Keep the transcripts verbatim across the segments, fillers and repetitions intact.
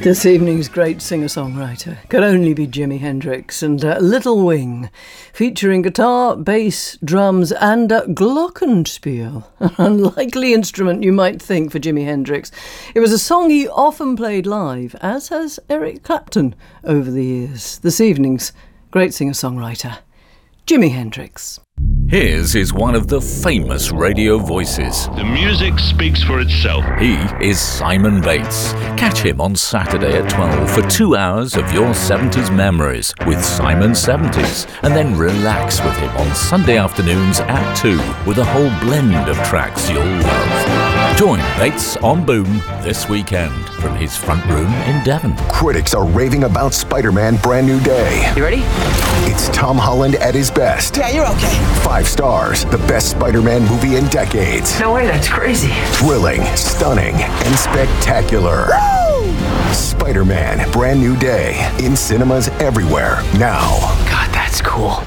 This evening's great singer-songwriter could only be Jimi Hendrix and uh, Little Wing, featuring guitar, bass, drums and uh, glockenspiel, an unlikely instrument you might think for Jimi Hendrix. It was a song he often played live, as has Eric Clapton over the years. This evening's great singer-songwriter, Jimi Hendrix. His is one of the famous radio voices. The music speaks for itself. He is Simon Bates. Catch him on Saturday at twelve for two hours of your seventies memories with Simon seventies, and then relax with him on Sunday afternoons at two with a whole blend of tracks you'll love. Join Bates on Boom this weekend from his front room in Devon. Critics are raving about Spider-Man Brand New Day. You ready? It's Tom Holland at his best. Yeah, you're okay. Five stars, the best Spider-Man movie in decades. No way, that's crazy. Thrilling, stunning, and spectacular. Woo! Spider-Man Brand New Day in cinemas everywhere now. God, that's cool.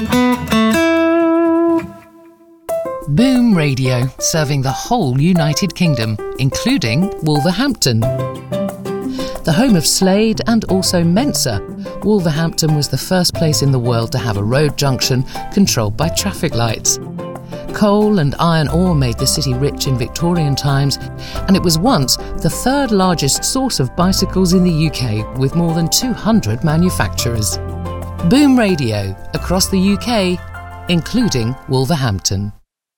Boom Radio, serving the whole United Kingdom, including Wolverhampton. The home of Slade and also Mensa, Wolverhampton was the first place in the world to have a road junction controlled by traffic lights. Coal and iron ore made the city rich in Victorian times, and it was once the third largest source of bicycles in the U K, with more than two hundred manufacturers. Boom Radio, across the U K, including Wolverhampton.